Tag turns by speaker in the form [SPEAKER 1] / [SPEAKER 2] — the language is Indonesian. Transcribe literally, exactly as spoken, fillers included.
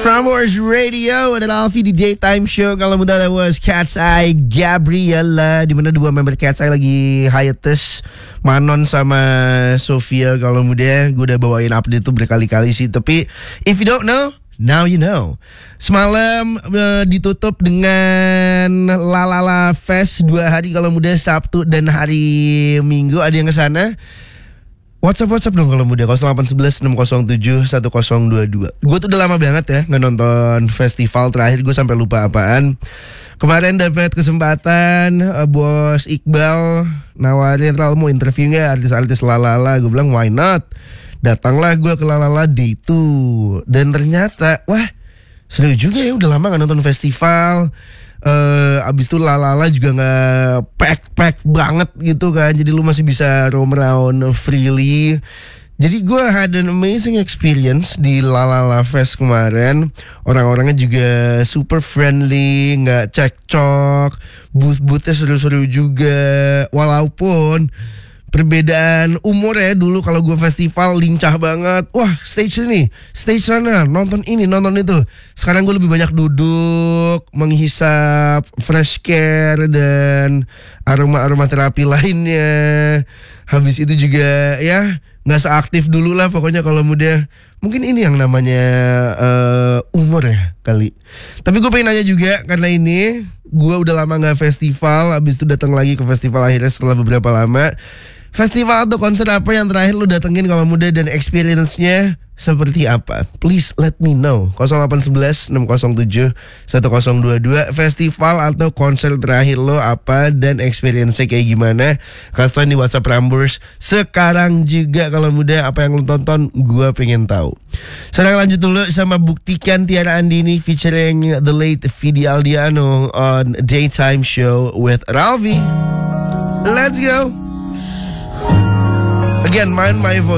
[SPEAKER 1] Prambors Radio adalah Alfie di Daytime Show. Kalau muda that was Cat's Eye Gabriela, di mana dua member Cat's Eye lagi hiatus, Manon sama Sofia. Kalau muda gue udah bawain update itu berkali-kali sih. Tapi if you don't know, now you know. Semalam uh, ditutup dengan Lalala Fest dua hari kalau muda, Sabtu dan hari Minggu. Ada yang kesana? WhatsApp WhatsApp dong kalau muda, nol delapan satu satu enam nol tujuh satu nol dua dua. Gue tuh udah lama banget ya nggak nonton festival. Terakhir gue sampai lupa apaan. Kemarin dapat kesempatan uh, Bos Iqbal nawarin, Ral mau interview nggak artis-artis Lalala. Gue bilang why not. Datanglah gue ke Lalala Day itu. Dan ternyata wah seru juga ya, udah lama nggak nonton festival. Uh, abis itu Lalala juga gak pack-pack banget gitu kan. Jadi lu masih bisa roam around freely. Jadi gue had an amazing experience di Lalala Fest kemarin. Orang-orangnya juga super friendly, gak cekcok. Booth-boothnya seru-seru juga. Walaupun perbedaan umur ya, dulu kalau gue festival lincah banget. Wah stage ini, stage sana, nonton ini, nonton itu. Sekarang gue lebih banyak duduk, menghisap fresh care dan aroma-aroma terapi lainnya. Habis itu juga ya gak seaktif dulu lah pokoknya kalau muda. Mungkin ini yang namanya uh, umur ya kali. Tapi gue pengen nanya juga, karena ini gue udah lama gak festival. Habis itu datang lagi ke festival akhirnya setelah beberapa lama. Festival atau konser apa yang terakhir lu datengin kalau muda, dan experience-nya seperti apa? Please let me know. nol delapan satu satu enam nol tujuh satu nol dua dua. Festival atau konser terakhir lo apa dan experience-nya kayak gimana? Kasih tau di WhatsApp Prambors sekarang juga kalau muda. Apa yang lu tonton gue pengen tahu. Sekarang lanjut dulu sama Buktikan Tiara Andini featuring the late Vidi Aldiano on Daytime Show with Ralvi. Let's go. Again, mind my voice.